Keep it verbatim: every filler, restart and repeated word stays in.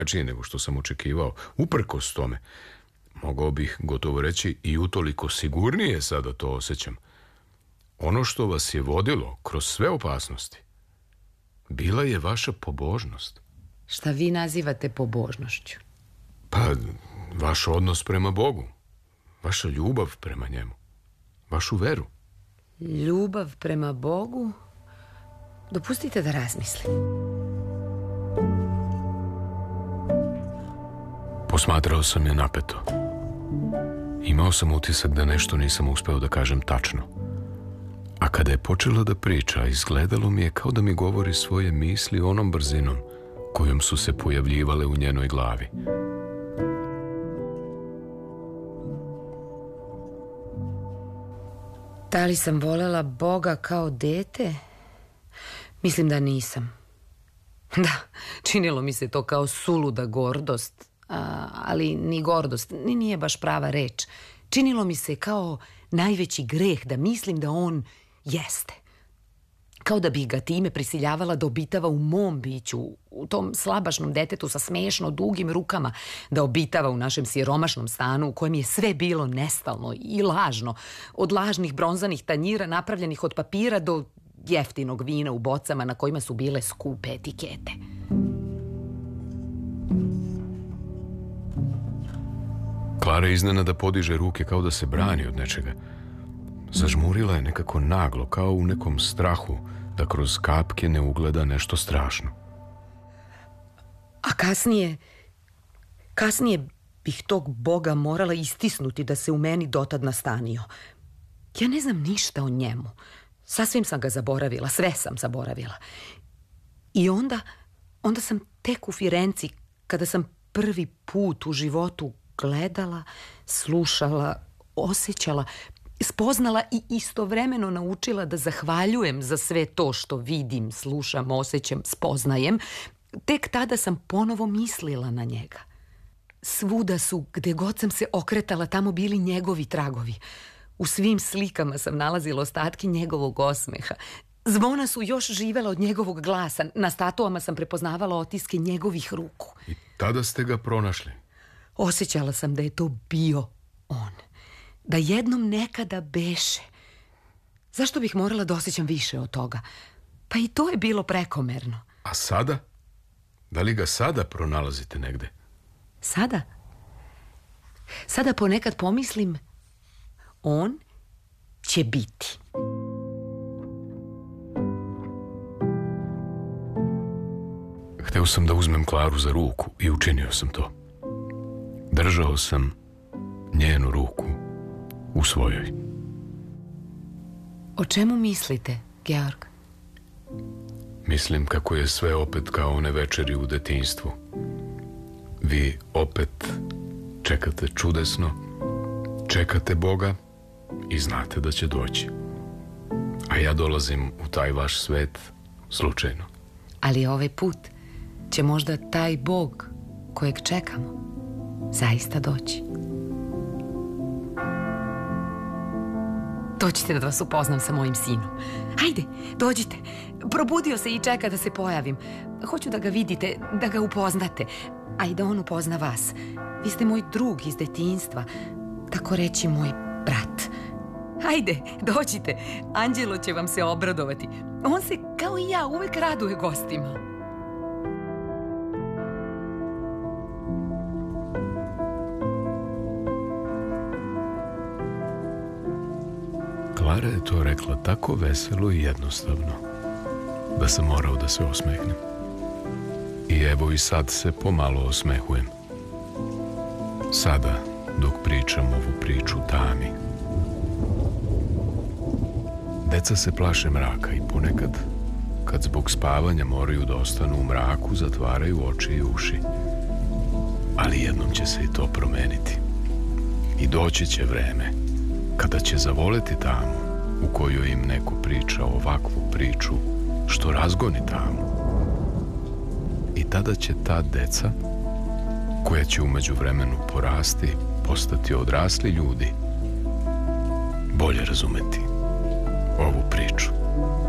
drugačije nego što sam očekivao. Uprkos tome, mogao bih gotovo reći i utoliko sigurnije sada to osjećam. Ono što vas je vodilo kroz sve opasnosti bila je vaša pobožnost. Šta vi nazivate pobožnošću? Pa, vaš odnos prema Bogu, vaša ljubav prema njemu, vašu veru. Ljubav prema Bogu? Dopustite da razmislim. Posmatrao sam je napeto. Imao sam utisak da nešto nisam uspeo da kažem tačno. A kada je počela da priča, izgledalo mi je kao da mi govori svoje misli onom brzinom kojom su se pojavljivale u njenoj glavi. Da li sam volela Boga kao dete? Mislim da nisam. Da, činilo mi se to kao suluda gordost, a, ali ni gordost, ni nije baš prava reč. Činilo mi se kao najveći greh da mislim da on jeste. Kao da bih ga time prisiljavala da obitava u mom biću, u tom slabašnom detetu sa smešno dugim rukama, da obitava u našem siromašnom stanu u kojem je sve bilo nestalno i lažno, od lažnih bronzanih tanjira napravljenih od papira do jeftinog vina u bocama na kojima su bile skupe etikete. Klara iznenada podiže ruke kao da se brani od nečega. Zažmurila je nekako naglo, kao u nekom strahu da kroz kapke ne ugleda nešto strašno. A kasnije, kasnije bih tog Boga morala istisnuti da se u meni dotad nastanio. Ja ne znam ništa o njemu. Sasvim sam ga zaboravila, sve sam zaboravila. I onda, onda sam tek u Firenci, kada sam prvi put u životu gledala, slušala, osjećala, spoznala i istovremeno naučila da zahvaljujem za sve to što vidim, slušam, osjećam, spoznajem. Tek tada sam ponovo mislila na njega. Svuda su, gde god sam se okretala, tamo bili njegovi tragovi. U svim slikama sam nalazila ostatke njegovog osmeha. Zvona su još živela od njegovog glasa. Na statuama sam prepoznavala otiske njegovih ruku. I tada ste ga pronašli? Osjećala sam da je to bio on. Da jednom nekada beše. Zašto bih morala da osjećam više od toga? Pa i to je bilo prekomerno. A sada? Da li ga sada pronalazite negde? Sada? Sada ponekad pomislim, on će biti. Hteo sam da uzmem Klaru za ruku i učinio sam to. Držao sam njenu ruku u svojoj. O čemu mislite, Georg? Mislim kako je sve opet kao one večeri u detinjstvu. Vi opet čekate čudesno, čekate Boga i znate da će doći. A ja dolazim u taj vaš svet slučajno. Ali ovaj put će možda taj Bog kojeg čekamo zaista doći. Dođite da vas upoznam sa mojim sinom. Hajde, dođite. Probudio se i čeka da se pojavim. Hoću da ga vidite, da ga upoznate, a i da on upozna vas. Vi ste moj drug iz detinjstva, tako reći moj brat. Hajde, dođite. Anđelo će vam se obradovati. On se, kao i ja, uvek raduje gostima. Klara je to rekla tako veselo i jednostavno da sam morao da se osmehnem. I evo i sad se pomalo osmehujem. Sada, dok pričam ovu priču tami. Deca se plaše mraka i ponekad, kad zbog spavanja moraju da ostanu u mraku, zatvaraju oči i uši. Ali jednom će se i to promeniti. I doći će vreme kada će zavoleti tamu u kojoj im neko priča ovakvu priču što razgoni tamu. I tada će ta deca, koja će u međuvremenu porasti, postati odrasli ljudi, bolje razumeti ovu priču.